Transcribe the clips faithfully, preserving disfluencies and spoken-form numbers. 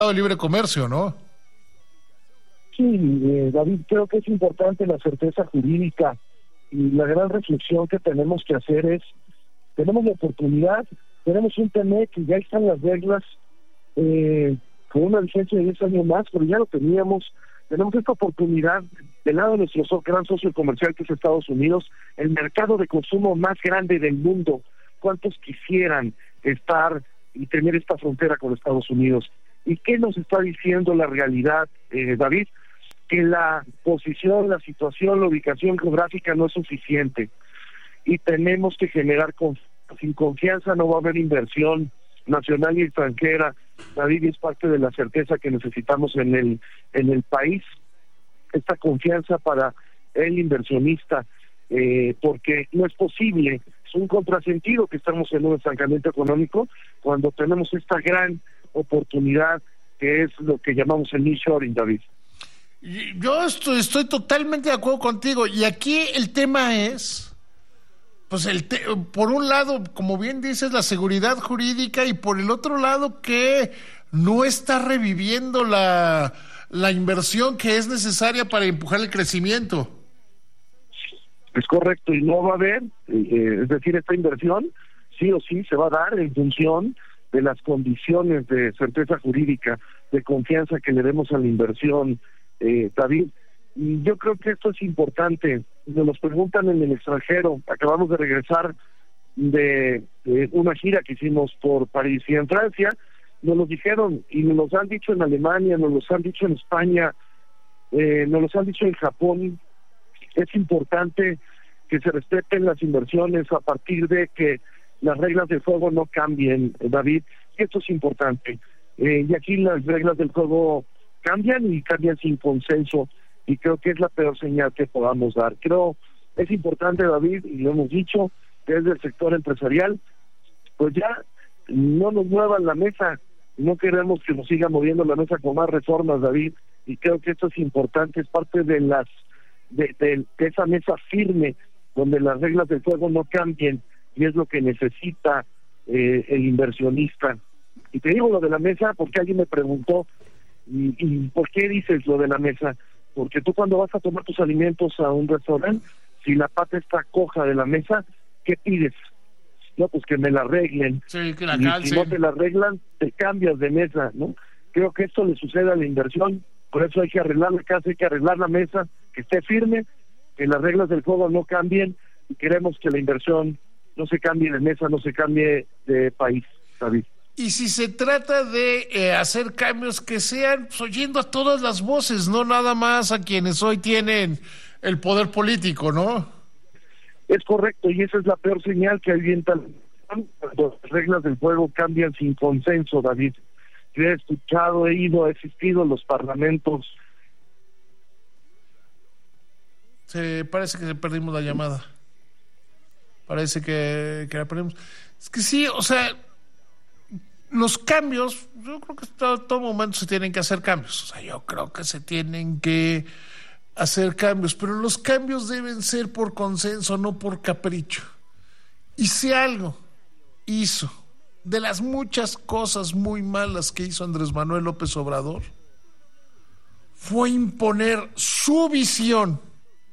de libre comercio, ¿no? Sí, eh, David, creo que es importante la certeza jurídica y la gran reflexión que tenemos que hacer es, tenemos la oportunidad, tenemos un T M E que ya están las reglas eh, con una vigencia de diez años más, pero ya lo teníamos, tenemos esta oportunidad del lado de nuestro so- gran socio comercial que es Estados Unidos, el mercado de consumo más grande del mundo. ¿Cuántos quisieran estar y tener esta frontera con Estados Unidos? ¿Y qué nos está diciendo la realidad, eh, David? Que la posición, la situación, la ubicación geográfica no es suficiente y tenemos que generar confianza. Sin confianza no va a haber inversión nacional y extranjera, David, y es parte de la certeza que necesitamos en el en el país, esta confianza para el inversionista, eh, porque no es posible, es un contrasentido que estamos en un estancamiento económico cuando tenemos esta gran oportunidad que es lo que llamamos el nearshoring, David. Yo estoy, estoy totalmente de acuerdo contigo, y aquí el tema es, pues, el te, por un lado, como bien dices, la seguridad jurídica, y por el otro lado, que no está reviviendo la, la inversión que es necesaria para empujar el crecimiento. Es correcto, y no va a haber, eh, es decir, esta inversión sí o sí se va a dar en función de las condiciones de certeza jurídica, de confianza que le demos a la inversión, eh, David. Y yo creo que esto es importante. Nos los preguntan en el extranjero. Acabamos de regresar de, de una gira que hicimos por París y en Francia. Nos lo dijeron y nos los han dicho en Alemania, nos los han dicho en España, eh, nos los han dicho en Japón. Es importante que se respeten las inversiones a partir de que las reglas del juego no cambien, David. Y esto es importante. Eh, y aquí las reglas del juego cambian y cambian sin consenso. Y creo que es la peor señal que podamos dar. Creo es importante, David, y lo hemos dicho, desde el sector empresarial, pues ya no nos muevan la mesa, no queremos que nos siga moviendo la mesa con más reformas, David, y creo que esto es importante, es parte de las de, de, de esa mesa firme, donde las reglas del juego no cambien, y es lo que necesita eh, el inversionista. Y te digo lo de la mesa porque alguien me preguntó, y, y ¿por qué dices lo de la mesa? Porque tú cuando vas a tomar tus alimentos a un restaurante, si la pata está coja de la mesa, ¿qué pides? No, pues que me la arreglen. Sí, que la y calcen. si no te la arreglan, te cambias de mesa, ¿no? Creo que esto le sucede a la inversión, por eso hay que arreglar la casa, hay que arreglar la mesa, que esté firme, que las reglas del juego no cambien, y queremos que la inversión no se cambie de mesa, no se cambie de país, David. Y si se trata de eh, hacer cambios que sean, pues, oyendo a todas las voces, no nada más a quienes hoy tienen el poder político, ¿no? Es correcto, y esa es la peor señal que avienta cuando las reglas del juego cambian sin consenso, David. Yo he escuchado, he ido, he asistido a los parlamentos. Se, parece que perdimos la llamada. Parece que, que la perdimos. Es que sí, o sea, los cambios, yo creo que todo, todo momento se tienen que hacer cambios. O sea, yo creo que se tienen que hacer cambios, pero los cambios deben ser por consenso, no por capricho. Y si algo hizo, de las muchas cosas muy malas que hizo Andrés Manuel López Obrador, fue imponer su visión,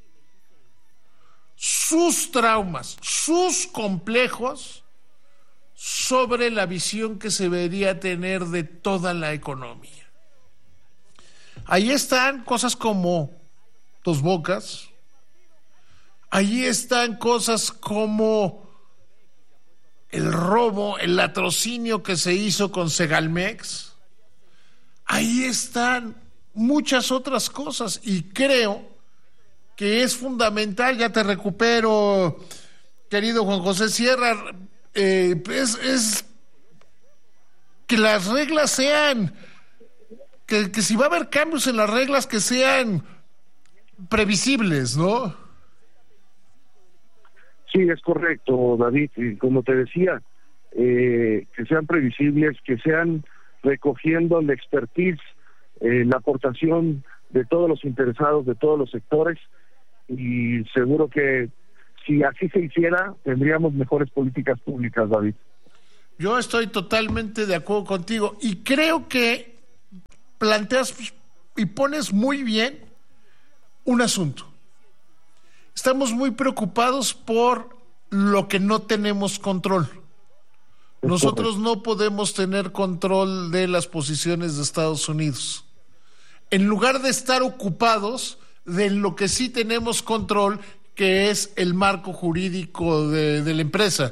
sus traumas, sus complejos sobre la visión que se debería tener de toda la economía. Ahí están cosas como Dos Bocas, ahí están cosas como el robo, el latrocinio que se hizo con Segalmex, ahí están muchas otras cosas, y creo que es fundamental, ya te recupero, querido Juan José Sierra, eh, es, es que las reglas sean, que, que si va a haber cambios en las reglas, que sean previsibles, ¿no? Sí, es correcto, David, y como te decía, eh, que sean previsibles, que sean recogiendo la expertise, eh, la aportación de todos los interesados, de todos los sectores, y seguro que si así se hiciera, tendríamos mejores políticas públicas, David. Yo estoy totalmente de acuerdo contigo, y creo que planteas y pones muy bien un asunto. Estamos muy preocupados por lo que no tenemos control. Nosotros no podemos tener control de las posiciones de Estados Unidos. En lugar de estar ocupados de lo que sí tenemos control, que es el marco jurídico de, de la empresa.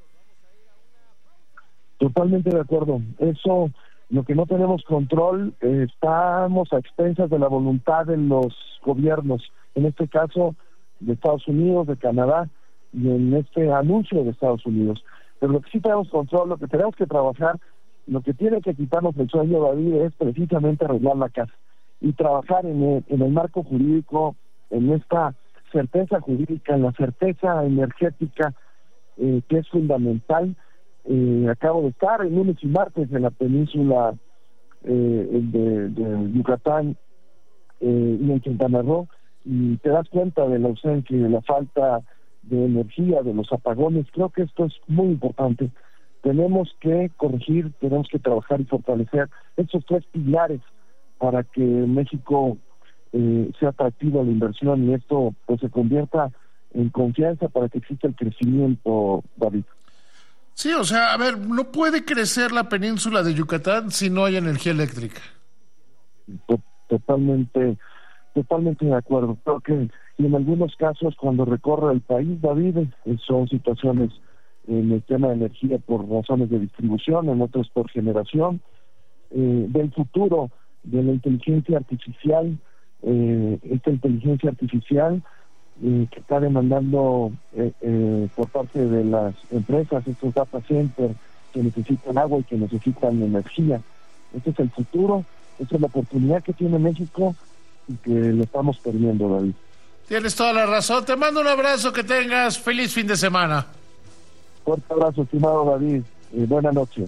Totalmente de acuerdo. Eso, lo que no tenemos control, eh, estamos a expensas de la voluntad de los gobiernos, en este caso de Estados Unidos, de Canadá, y en este anuncio de Estados Unidos. Pero lo que sí tenemos control, lo que tenemos que trabajar, lo que tiene que quitarnos el sueño, David, es precisamente arreglar la casa y trabajar en el, en el marco jurídico, en esta certeza jurídica, en la certeza energética, eh, que es fundamental. Eh, acabo de estar el lunes y martes en la península eh, de, de Yucatán eh, y en Quintana Roo, y te das cuenta de la ausencia y de la falta de energía, de los apagones. Creo que esto es muy importante. Tenemos que corregir, tenemos que trabajar y fortalecer estos tres pilares para que México eh, sea atractivo a la inversión y esto pues se convierta en confianza para que exista el crecimiento, David. Sí, o sea, a ver, no puede crecer la península de Yucatán si no hay energía eléctrica. Totalmente, totalmente de acuerdo. Creo que y en algunos casos cuando recorre el país, David, son situaciones en el tema de energía por razones de distribución, en otros por generación, eh, del futuro de la inteligencia artificial, eh, esta inteligencia artificial eh, que está demandando eh, eh, por parte de las empresas, estos data centers que necesitan agua y que necesitan energía. Este es el futuro, esta es la oportunidad que tiene México y que lo estamos perdiendo, David. Tienes toda la razón. Te mando un abrazo, que tengas feliz fin de semana. Fuerte abrazo, estimado David. Eh, buena noche.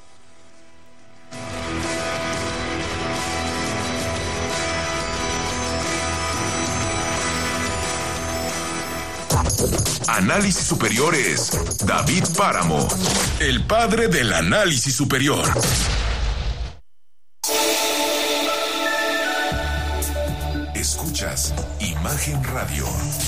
Análisis Superior es David Páramo, el padre del análisis superior. Escuchas Imagen Radio.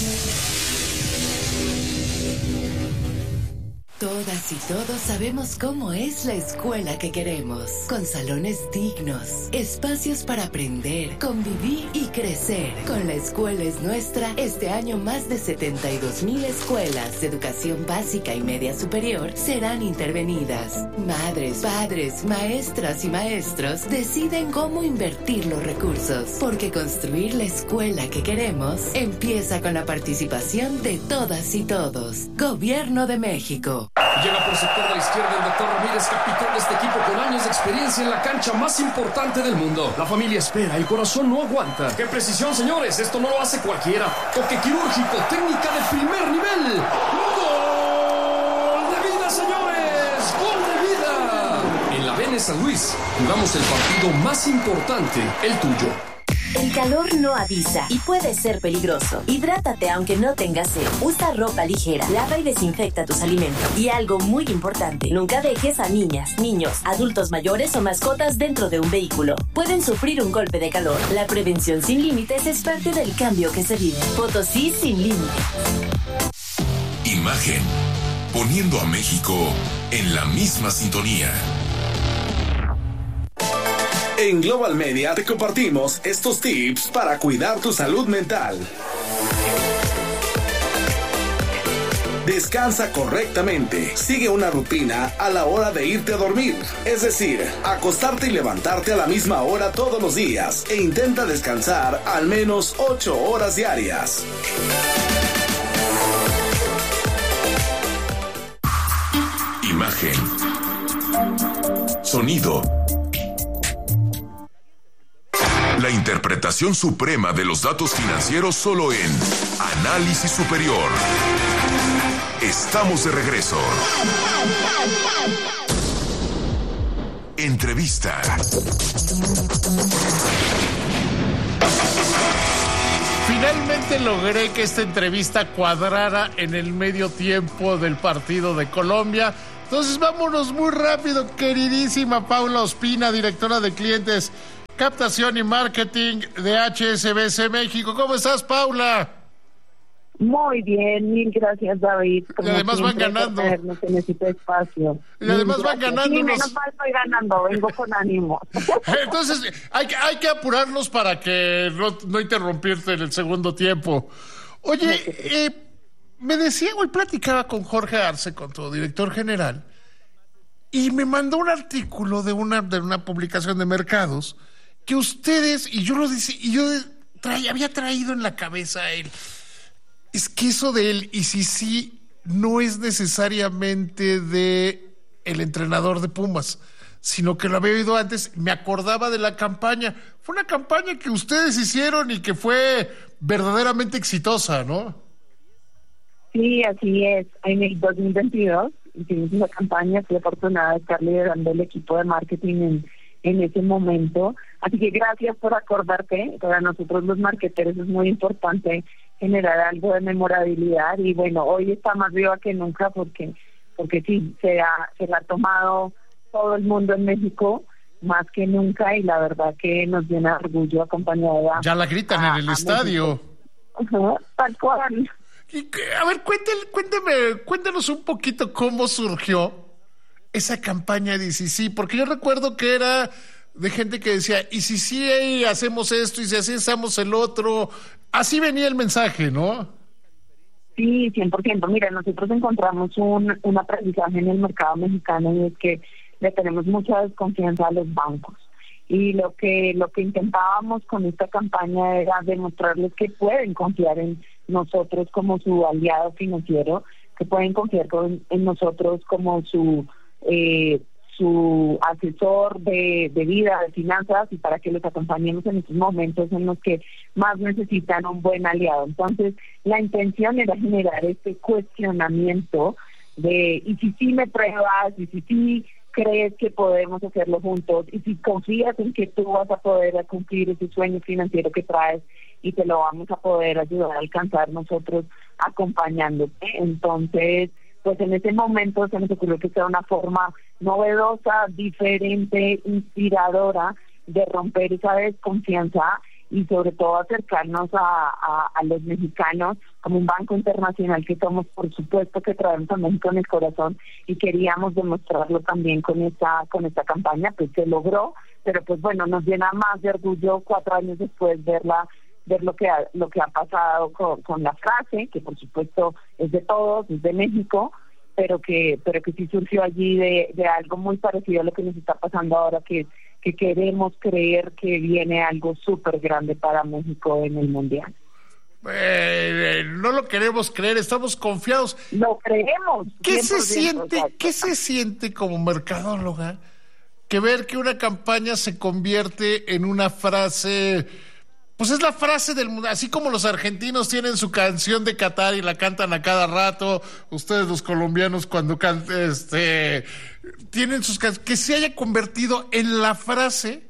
Todas y todos sabemos cómo es la escuela que queremos, con salones dignos, espacios para aprender, convivir y crecer. Con La Escuela es Nuestra, este año más de setenta y dos mil escuelas de educación básica y media superior serán intervenidas. Madres, padres, maestras y maestros deciden cómo invertir los recursos, porque construir la escuela que queremos empieza con la participación de todas y todos. Gobierno de México. Llega por sector de la izquierda el doctor Ramírez, capitán de este equipo con años de experiencia en la cancha más importante del mundo. La familia espera, el corazón no aguanta. ¡Qué precisión, señores! Esto no lo hace cualquiera. Toque quirúrgico, técnica de primer nivel. ¡Gol de vida, señores! ¡Gol de vida! En la B N San Luis jugamos el partido más importante, el tuyo. El calor no avisa y puede ser peligroso. Hidrátate aunque no tengas sed. Usa ropa ligera, lava y desinfecta tus alimentos. Y algo muy importante, nunca dejes a niñas, niños, adultos mayores o mascotas dentro de un vehículo. Pueden sufrir un golpe de calor. La prevención sin límites es parte del cambio que se vive. Potosí sin límites. Imagen, poniendo a México en la misma sintonía. En Global Media te compartimos estos tips para cuidar tu salud mental. Descansa correctamente. Sigue una rutina a la hora de irte a dormir. Es decir, acostarte y levantarte a la misma hora todos los días. E intenta descansar al menos ocho horas diarias. Imagen. Sonido. La interpretación suprema de los datos financieros solo en Análisis Superior. Estamos de regreso. Entrevista. Finalmente logré que esta entrevista cuadrara en el medio tiempo del partido de Colombia. Entonces vámonos muy rápido, queridísima Paula Ospina, directora de clientes. Captación y Marketing de H S B C México. ¿Cómo estás, Paula? Muy bien, mil gracias, David. Y además van ganando. Necesito espacio. Y además van ganando. Sí, menos mal estoy ganando, vengo con ánimo. Entonces, hay, hay que apurarnos para que no, no interrumpirte en el segundo tiempo. Oye, eh, me decía, hoy platicaba con Jorge Arce, con tu director general, y me mandó un artículo de una, de una publicación de mercados que ustedes, y yo lo decía, y yo traía, había traído en la cabeza a él. Es que eso de él, y si sí, no es necesariamente de el entrenador de Pumas, sino que lo había oído antes, me acordaba de la campaña. Fue una campaña que ustedes hicieron y que fue verdaderamente exitosa, ¿no? Sí, así es. En el dos mil veintidós hicimos una campaña, fui afortunada de estar liderando el equipo de marketing en, en ese momento. Así que gracias por acordarte. Para nosotros los marketeros es muy importante generar algo de memorabilidad, y bueno, hoy está más viva que nunca porque porque sí, se ha, se la ha tomado todo el mundo en México más que nunca, y la verdad que nos llena de orgullo acompañada. Ya la gritan a, en el estadio. Uh-huh, tal cual. Y, a ver, cuéntale, cuéntame, cuéntanos un poquito cómo surgió esa campaña de sí, sí, porque yo recuerdo que era de gente que decía, y si sí hacemos esto, y si así hacemos el otro. Así venía el mensaje, ¿no? Sí, cien por ciento. Mira, nosotros encontramos un, un aprendizaje en el mercado mexicano, y es que le tenemos mucha desconfianza a los bancos. Y lo que lo que intentábamos con esta campaña era demostrarles que pueden confiar en nosotros como su aliado financiero, que pueden confiar con, en nosotros como su eh, su asesor de, de vida, de finanzas, y para que los acompañemos en estos momentos en los que más necesitan un buen aliado. Entonces, la intención era generar este cuestionamiento de, y si sí me pruebas, y si sí crees que podemos hacerlo juntos, y si confías en que tú vas a poder cumplir ese sueño financiero que traes, y te lo vamos a poder ayudar a alcanzar nosotros acompañándote. Entonces, pues en ese momento se nos ocurrió que sea una forma novedosa, diferente, inspiradora de romper esa desconfianza, y sobre todo acercarnos a, a, a los mexicanos como un banco internacional que somos. Por supuesto que traemos a México en el corazón, y queríamos demostrarlo también con esta con esta campaña. Pues se logró, pero pues bueno, nos llena más de orgullo cuatro años después verla ver lo que ha, lo que ha pasado con, con la frase, que por supuesto es de todos, es de México, pero que pero que sí surgió allí de, de algo muy parecido a lo que nos está pasando ahora, que, que queremos creer que viene algo súper grande para México en el Mundial. Eh, no lo queremos creer, estamos confiados. Lo creemos. ¿Qué se siente, qué se siente como mercadóloga que ver que una campaña se convierte en una frase? Pues es la frase del mundo, así como los argentinos tienen su canción de Qatar y la cantan a cada rato, ustedes los colombianos cuando cantan, este, tienen sus canciones, que se haya convertido en la frase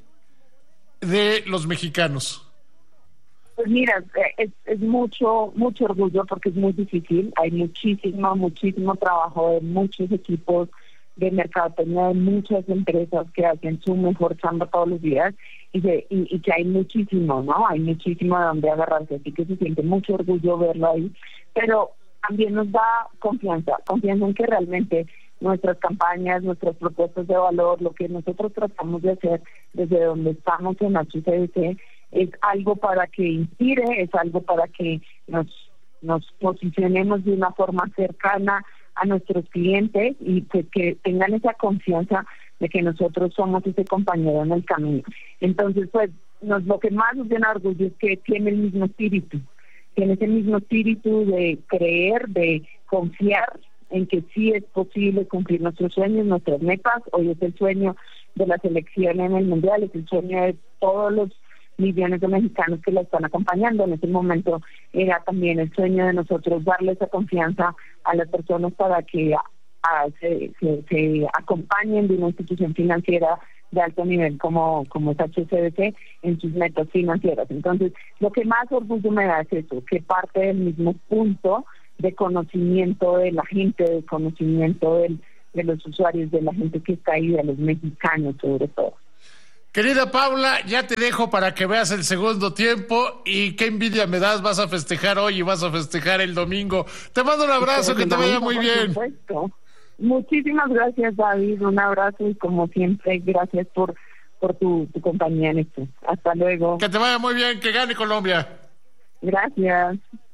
de los mexicanos. Pues mira, es, es mucho, mucho orgullo, porque es muy difícil, hay muchísimo, muchísimo trabajo de muchos equipos de mercadotecnia, de muchas empresas que hacen su mejor chamba todos los días, y, de, y, y que hay muchísimo, ¿no? Hay muchísimo de donde agarrarse, así que se siente mucho orgullo verlo ahí, pero también nos da confianza, confianza en que realmente nuestras campañas, nuestras propuestas de valor, lo que nosotros tratamos de hacer desde donde estamos en H S B C, es algo para que inspire, es algo para que nos, nos posicionemos de una forma cercana a nuestros clientes, y pues que tengan esa confianza de que nosotros somos ese compañero en el camino. Entonces, pues, nos, lo que más nos llena orgullo es que tiene el mismo espíritu, tiene ese mismo espíritu de creer, de confiar en que sí es posible cumplir nuestros sueños, nuestras metas. Hoy es el sueño de la selección en el Mundial, es el sueño de todos los millones de mexicanos que la están acompañando. En este momento era también el sueño de nosotros darle esa confianza a las personas para que a, a, se, se, se acompañen de una institución financiera de alto nivel como, como es H S B C en sus metas financieras. Entonces, lo que más orgullo me da es eso, que parte del mismo punto de conocimiento de la gente, de conocimiento del, de los usuarios, de la gente que está ahí, de los mexicanos sobre todo. Querida Paula, ya te dejo para que veas el segundo tiempo y qué envidia me das, vas a festejar hoy y vas a festejar el domingo. Te mando un abrazo, que te vaya muy bien. Por supuesto. Muchísimas gracias, David, un abrazo y como siempre, gracias por, por tu, tu compañía en esto. Hasta luego. Que te vaya muy bien, que gane Colombia. Gracias.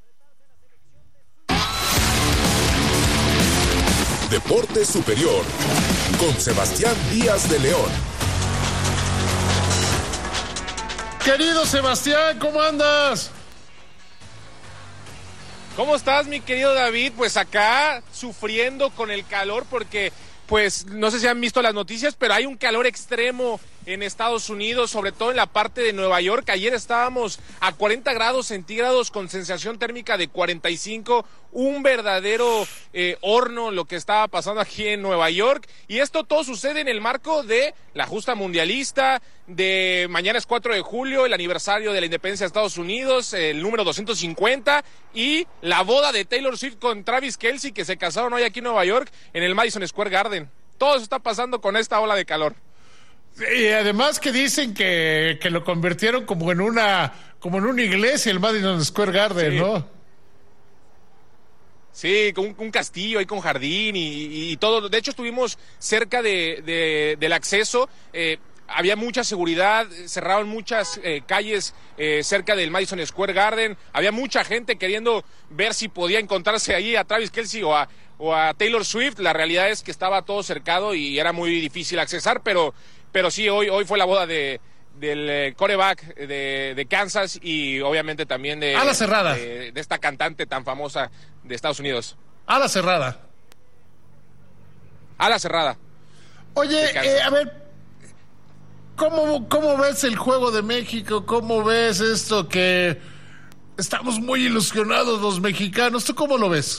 Deporte Superior con Sebastián Díaz de León. Querido Sebastián, ¿cómo andas? ¿Cómo estás, mi querido David? Pues acá sufriendo con el calor porque, pues, no sé si han visto las noticias, pero hay un calor extremo en Estados Unidos, sobre todo en la parte de Nueva York. Ayer estábamos a cuarenta grados centígrados con sensación térmica de cuarenta y cinco, un verdadero eh, horno lo que estaba pasando aquí en Nueva York, y esto todo sucede en el marco de la justa mundialista, de mañana es cuatro de julio, el aniversario de la independencia de Estados Unidos, el número doscientos cincuenta, y la boda de Taylor Swift con Travis Kelce, que se casaron hoy aquí en Nueva York, en el Madison Square Garden. Todo eso está pasando con esta ola de calor. Y además que dicen que, que lo convirtieron como en una como en una iglesia, el Madison Square Garden, sí. ¿No? Sí, con un, un castillo ahí con jardín y, y, y todo. De hecho, estuvimos cerca de, de del acceso. Eh, había mucha seguridad, cerraron muchas eh, calles eh, cerca del Madison Square Garden. Había mucha gente queriendo ver si podía encontrarse ahí a Travis Kelce o a, o a Taylor Swift. La realidad es que estaba todo cercado y era muy difícil accesar, pero... Pero sí, hoy hoy fue la boda de del quarterback de, de Kansas y obviamente también de, a la cerrada. De, de esta cantante tan famosa de Estados Unidos. A la cerrada. A la cerrada. Oye, eh, a ver, ¿cómo, ¿cómo ves el juego de México? ¿Cómo ves esto que estamos muy ilusionados los mexicanos? ¿Tú cómo lo ves?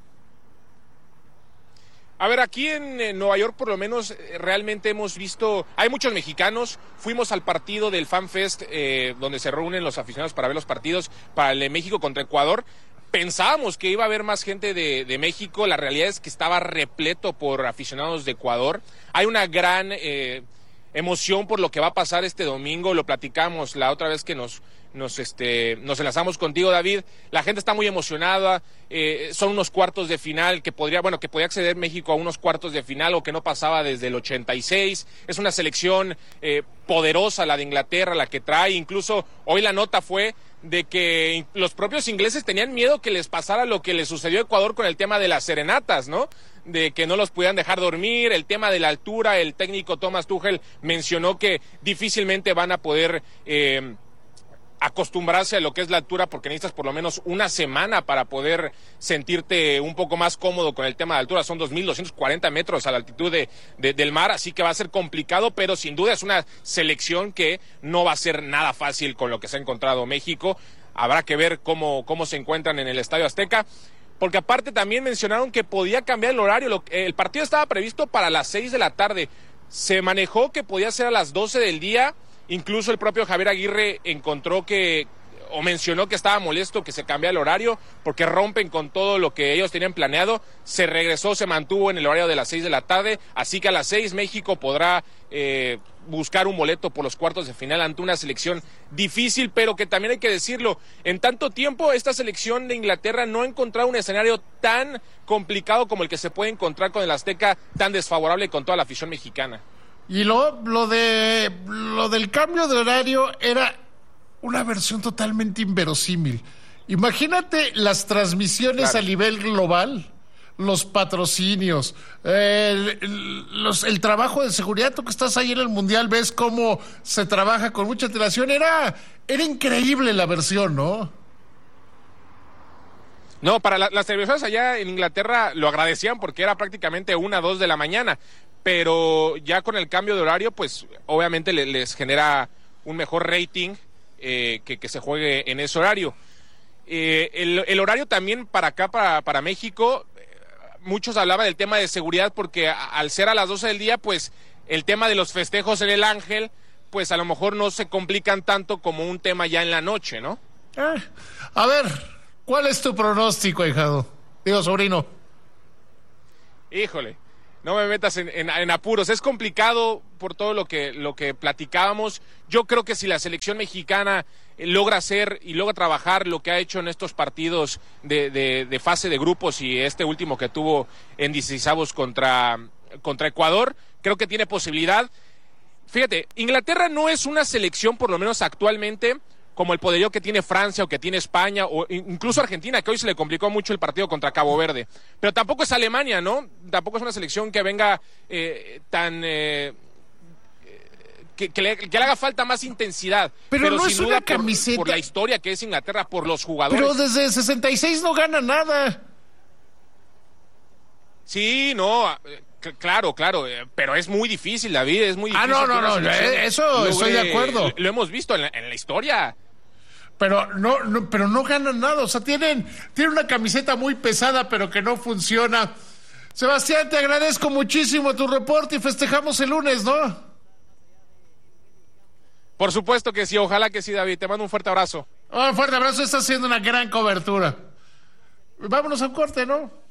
A ver, aquí en, en Nueva York por lo menos eh, realmente hemos visto, hay muchos mexicanos, fuimos al partido del Fan Fest eh, donde se reúnen los aficionados para ver los partidos para el de México contra Ecuador. Pensábamos que iba a haber más gente de, de México, la realidad es que estaba repleto por aficionados de Ecuador. Hay una gran eh, emoción por lo que va a pasar este domingo, lo platicamos la otra vez que nos... Nos, este, nos enlazamos contigo, David. La gente está muy emocionada. Eh, son unos cuartos de final que podría, bueno, que podía acceder México a unos cuartos de final o que no pasaba desde el ochenta y seis. Es una selección eh, poderosa la de Inglaterra, la que trae. Incluso hoy la nota fue de que los propios ingleses tenían miedo que les pasara lo que les sucedió a Ecuador con el tema de las serenatas, ¿no? De que no los pudieran dejar dormir, el tema de la altura. El técnico Thomas Tuchel mencionó que difícilmente van a poder eh, acostumbrarse a lo que es la altura porque necesitas por lo menos una semana para poder sentirte un poco más cómodo con el tema de altura. Son dos mil doscientos cuarenta metros a la altitud de, de, del mar, así que va a ser complicado, pero sin duda es una selección que no va a ser nada fácil con lo que se ha encontrado México. Habrá que ver cómo, cómo se encuentran en el Estadio Azteca, porque aparte también mencionaron que podía cambiar el horario. El partido estaba previsto para las seis de la tarde, se manejó que podía ser a las doce del día. Incluso el propio Javier Aguirre encontró que, o mencionó que estaba molesto que se cambiara el horario porque rompen con todo lo que ellos tenían planeado. Se regresó, se mantuvo en el horario de las seis de la tarde, así que a las seis México podrá eh, buscar un boleto por los cuartos de final ante una selección difícil, pero que también hay que decirlo, en tanto tiempo esta selección de Inglaterra no ha encontrado un escenario tan complicado como el que se puede encontrar con el Azteca, tan desfavorable con toda la afición mexicana. Y lo, lo de lo del cambio de horario era una versión totalmente inverosímil. Imagínate las transmisiones claro. A nivel global, los patrocinios, el, el, los, el trabajo de seguridad. Tú que estás ahí en el Mundial, ves cómo se trabaja con mucha antelación. Era, era increíble la versión, ¿no? No, para la, las televisoras allá en Inglaterra lo agradecían porque era prácticamente una, dos de la mañana. Pero ya con el cambio de horario, pues obviamente le, les genera un mejor rating eh, que, que se juegue en ese horario. Eh, el, el horario también para acá, para, para México, eh, muchos hablaban del tema de seguridad porque a, al ser a las doce del día, pues el tema de los festejos en el Ángel, pues a lo mejor no se complican tanto como un tema ya en la noche, ¿no? Eh, a ver, ¿cuál es tu pronóstico, ahijado? Digo, sobrino. Híjole. no me metas en, en, en apuros. Es complicado por todo lo que, lo que platicábamos. Yo creo que si la selección mexicana logra hacer y logra trabajar lo que ha hecho en estos partidos de, de, de fase de grupos y este último que tuvo en dieciseisavos contra, contra Ecuador, creo que tiene posibilidad. Fíjate, Inglaterra no es una selección, por lo menos actualmente, como el poderío que tiene Francia o que tiene España o incluso Argentina, que hoy se le complicó mucho el partido contra Cabo Verde. Pero tampoco es Alemania, ¿no? Tampoco es una selección que venga eh, tan... Eh, que, que, le, que le haga falta más intensidad. Pero, pero no sin es duda una camiseta. Por, por la historia que es Inglaterra, por los jugadores. Pero desde el sesenta y seis no gana nada. Sí, no... Claro, claro, pero es muy difícil, David, es muy difícil. Ah, no, no, no, eso estoy de acuerdo. Lo hemos visto en la, en la historia. Pero no, no, pero no ganan nada, o sea, tienen, tienen una camiseta muy pesada, pero que no funciona. Sebastián, te agradezco muchísimo tu reporte y festejamos el lunes, ¿no? Por supuesto que sí, ojalá que sí, David, te mando un fuerte abrazo. Un fuerte abrazo, estás haciendo una gran cobertura. Vámonos a un corte, ¿no?